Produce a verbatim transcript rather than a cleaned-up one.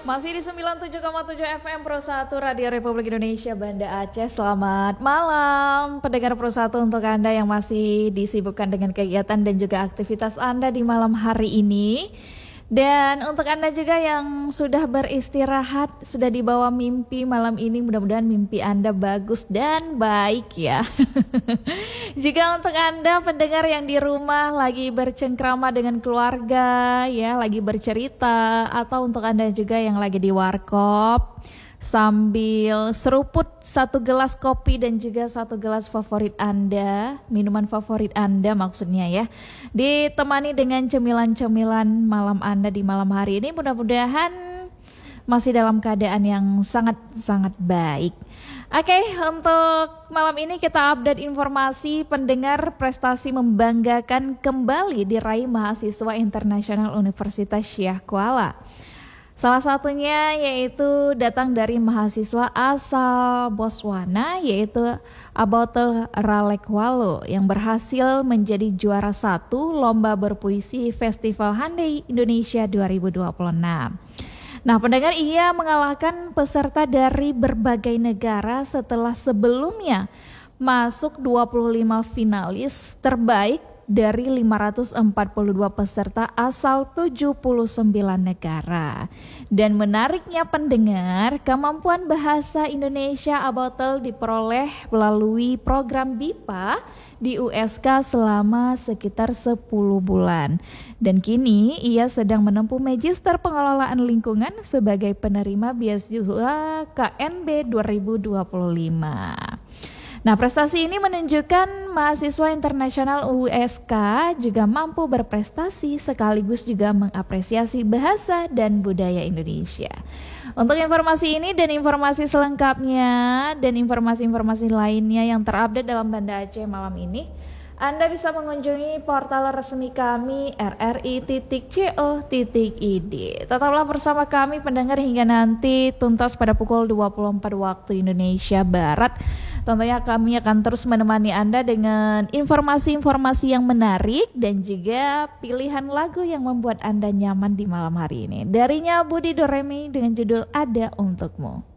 Masih di sembilan puluh tujuh koma tujuh F M Pro satu Radio Republik Indonesia Banda Aceh. Selamat malam pendengar Pro satu, untuk Anda yang masih disibukkan dengan kegiatan dan juga aktivitas Anda di malam hari ini. Dan untuk Anda juga yang sudah beristirahat, sudah dibawa mimpi malam ini, mudah-mudahan mimpi Anda bagus dan baik ya. Juga untuk Anda pendengar yang di rumah lagi bercengkrama dengan keluarga ya, lagi bercerita, atau untuk Anda juga yang lagi di warkop sambil seruput satu gelas kopi dan juga satu gelas favorit Anda, minuman favorit Anda maksudnya ya, ditemani dengan cemilan-cemilan malam Anda di malam hari ini, mudah-mudahan masih dalam keadaan yang sangat-sangat baik. Oke, untuk malam ini kita update informasi pendengar. Prestasi membanggakan kembali diraih mahasiswa internasional Universitas Syah Kuala. Salah satunya yaitu datang dari mahasiswa asal Botswana, yaitu Abote Ralekwalo, yang berhasil menjadi juara satu lomba berpuisi Festival Handai Indonesia dua ribu dua puluh enam. Nah, pendengar, ia mengalahkan peserta dari berbagai negara setelah sebelumnya masuk dua puluh lima finalis terbaik dari lima ratus empat puluh dua peserta asal tujuh puluh sembilan negara. Dan menariknya pendengar, kemampuan bahasa Indonesia Abotel diperoleh melalui program B I P A di U S K selama sekitar sepuluh bulan. Dan kini ia sedang menempuh Magister Pengelolaan Lingkungan sebagai penerima beasiswa K N B dua ribu dua puluh lima. Nah, prestasi ini menunjukkan mahasiswa internasional U S K juga mampu berprestasi sekaligus juga mengapresiasi bahasa dan budaya Indonesia. Untuk informasi ini dan informasi selengkapnya dan informasi-informasi lainnya yang terupdate dalam Banda Aceh malam ini, Anda bisa mengunjungi portal resmi kami r r i titik co titik i d. Tetaplah bersama kami pendengar hingga nanti tuntas pada pukul dua puluh empat waktu Indonesia Barat. Tentunya kami akan terus menemani Anda dengan informasi-informasi yang menarik dan juga pilihan lagu yang membuat Anda nyaman di malam hari ini. Darinya Budi Doremi dengan judul Ada Untukmu.